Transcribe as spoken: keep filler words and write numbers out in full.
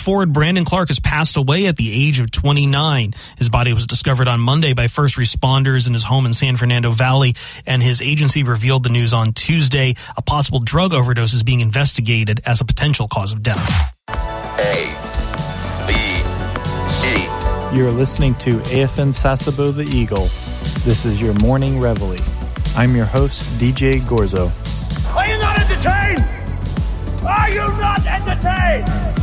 forward, Brandon Clark has passed away at the age of twenty-nine. His body was discovered on Monday by first responders in his home in San Fernando Valley, and his agency revealed the news on Tuesday. A possible drug overdose is being investigated as a potential cause of death. A, B, E. You're listening to A F N Sasebo the Eagle. This is your morning reveille. I'm your host, D J Gorzo. Are you not entertained? Are you not entertained?